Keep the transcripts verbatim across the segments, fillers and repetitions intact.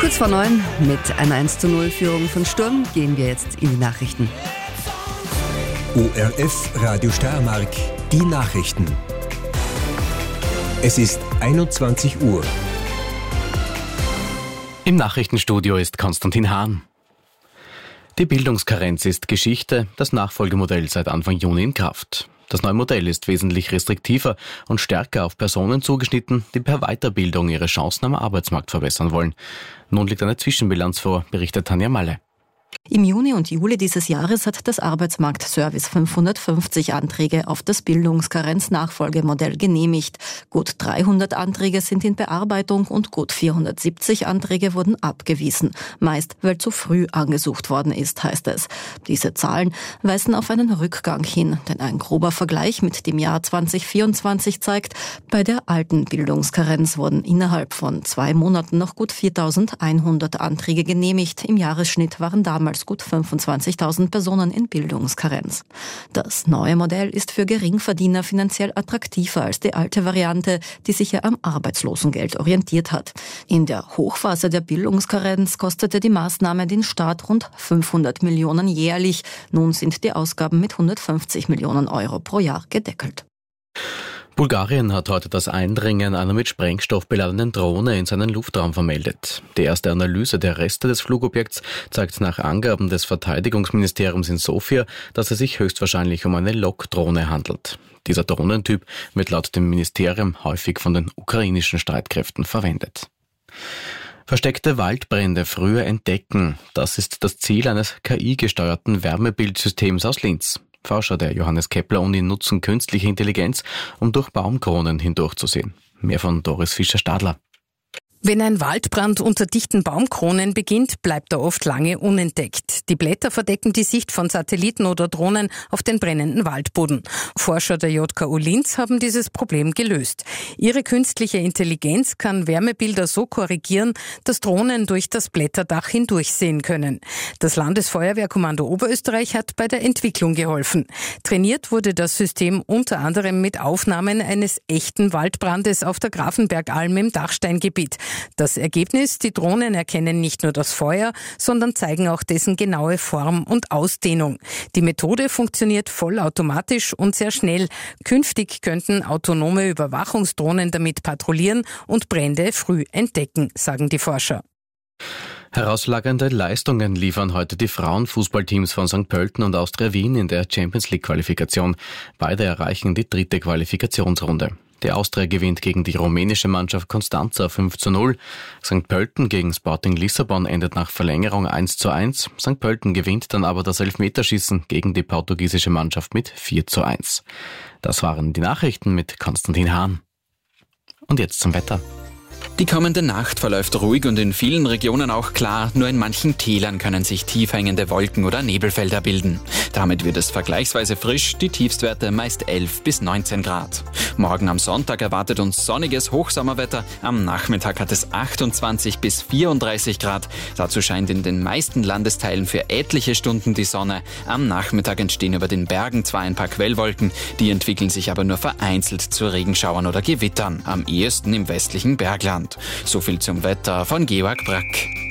Kurz vor neun mit einer eins zu null Führung von Sturm gehen wir jetzt in die Nachrichten. O R F Radio Steiermark, die Nachrichten. Es ist einundzwanzig Uhr. Im Nachrichtenstudio ist Konstantin Hahn. Die Bildungskarenz ist Geschichte, das Nachfolgemodell seit Anfang Juni in Kraft. Das neue Modell ist wesentlich restriktiver und stärker auf Personen zugeschnitten, die per Weiterbildung ihre Chancen am Arbeitsmarkt verbessern wollen. Nun liegt eine Zwischenbilanz vor, berichtet Tanja Malle. Im Juni und Juli dieses Jahres hat das Arbeitsmarktservice fünfhundertfünfzig Anträge auf das Bildungskarenz-Nachfolgemodell genehmigt. Gut dreihundert Anträge sind in Bearbeitung und gut vierhundertsiebzig Anträge wurden abgewiesen. Meist, weil zu früh angesucht worden ist, heißt es. Diese Zahlen weisen auf einen Rückgang hin, denn ein grober Vergleich mit dem Jahr zwanzig vierundzwanzig zeigt, bei der alten Bildungskarenz wurden innerhalb von zwei Monaten noch gut viertausendeinhundert Anträge genehmigt. Im Jahresschnitt waren damals damals gut fünfundzwanzigtausend Personen in Bildungskarenz. Das neue Modell ist für Geringverdiener finanziell attraktiver als die alte Variante, die sich ja am Arbeitslosengeld orientiert hat. In der Hochphase der Bildungskarenz kostete die Maßnahme den Staat rund fünfhundert Millionen jährlich. Nun sind die Ausgaben mit hundertfünfzig Millionen Euro pro Jahr gedeckelt. Bulgarien hat heute das Eindringen einer mit Sprengstoff beladenen Drohne in seinen Luftraum vermeldet. Die erste Analyse der Reste des Flugobjekts zeigt nach Angaben des Verteidigungsministeriums in Sofia, dass es sich höchstwahrscheinlich um eine Lockdrohne handelt. Dieser Drohnentyp wird laut dem Ministerium häufig von den ukrainischen Streitkräften verwendet. Versteckte Waldbrände früher entdecken, das ist das Ziel eines K I-gesteuerten Wärmebildsystems aus Linz. Forscher der Johannes Kepler Uni nutzen künstliche Intelligenz, um durch Baumkronen hindurchzusehen. Mehr von Doris Fischer-Stadler. Wenn ein Waldbrand unter dichten Baumkronen beginnt, bleibt er oft lange unentdeckt. Die Blätter verdecken die Sicht von Satelliten oder Drohnen auf den brennenden Waldboden. Forscher der J K U Linz haben dieses Problem gelöst. Ihre künstliche Intelligenz kann Wärmebilder so korrigieren, dass Drohnen durch das Blätterdach hindurchsehen können. Das Landesfeuerwehrkommando Oberösterreich hat bei der Entwicklung geholfen. Trainiert wurde das System unter anderem mit Aufnahmen eines echten Waldbrandes auf der Grafenbergalm im Dachsteingebiet. Das Ergebnis: Die Drohnen erkennen nicht nur das Feuer, sondern zeigen auch dessen genaue Form und Ausdehnung. Die Methode funktioniert vollautomatisch und sehr schnell. Künftig könnten autonome Überwachungsdrohnen damit patrouillieren und Brände früh entdecken, sagen die Forscher. Herausragende Leistungen liefern heute die Frauenfußballteams von Sankt Pölten und Austria Wien in der Champions-League-Qualifikation. Beide erreichen die dritte Qualifikationsrunde. Die Austria gewinnt gegen die rumänische Mannschaft Constanța fünf zu null. Sankt Pölten gegen Sporting Lissabon endet nach Verlängerung eins zu eins. Sankt Pölten gewinnt dann aber das Elfmeterschießen gegen die portugiesische Mannschaft mit vier zu eins. Das waren die Nachrichten mit Konstantin Hahn. Und jetzt zum Wetter. Die kommende Nacht verläuft ruhig und in vielen Regionen auch klar, nur in manchen Tälern können sich tief hängende Wolken oder Nebelfelder bilden. Damit wird es vergleichsweise frisch, die Tiefstwerte meist elf bis neunzehn Grad. Morgen am Sonntag erwartet uns sonniges Hochsommerwetter, am Nachmittag hat es achtundzwanzig bis vierunddreißig Grad. Dazu scheint in den meisten Landesteilen für etliche Stunden die Sonne. Am Nachmittag entstehen über den Bergen zwar ein paar Quellwolken, die entwickeln sich aber nur vereinzelt zu Regenschauern oder Gewittern, am ehesten im westlichen Bergland. So viel zum Wetter von Georg Brack.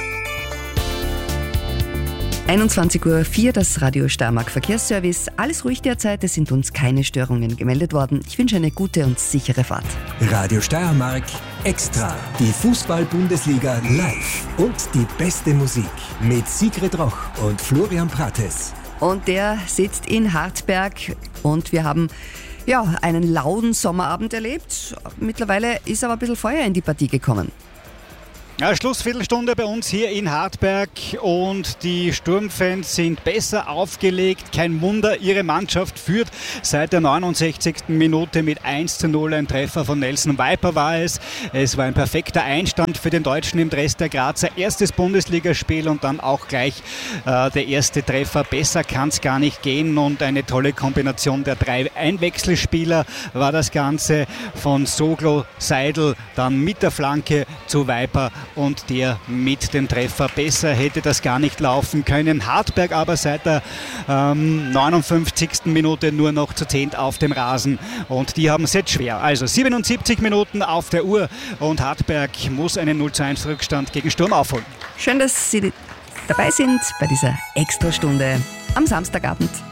einundzwanzig Uhr vier, das Radio Steiermark Verkehrsservice. Alles ruhig derzeit, es sind uns keine Störungen gemeldet worden. Ich wünsche eine gute und sichere Fahrt. Radio Steiermark Extra. Die Fußball-Bundesliga live. Und die beste Musik mit Sigrid Roch und Florian Prates. Und der sitzt in Hartberg und wir haben ja einen lauen Sommerabend erlebt. Mittlerweile ist aber ein bisschen Feuer in die Partie gekommen. Ja, Schlussviertelstunde bei uns hier in Hartberg und die Sturmfans sind besser aufgelegt. Kein Wunder, ihre Mannschaft führt seit der neunundsechzigsten Minute mit eins zu null. Ein Treffer von Nelson Viper war es. Es war ein perfekter Einstand für den Deutschen im Dress der Grazer. Erstes Bundesligaspiel und dann auch gleich äh, der erste Treffer. Besser kann es gar nicht gehen und eine tolle Kombination der drei Einwechselspieler war das Ganze. Von Soglo, Seidel, dann mit der Flanke zu Viper und der mit dem Treffer. Besser hätte das gar nicht laufen können. Hartberg aber seit der ähm, neunundfünfzigsten Minute nur noch zu zehnt auf dem Rasen und die haben es jetzt schwer. Also siebenundsiebzig Minuten auf der Uhr und Hartberg muss einen null zu eins Rückstand gegen Sturm aufholen. Schön, dass Sie dabei sind bei dieser Extrastunde am Samstagabend.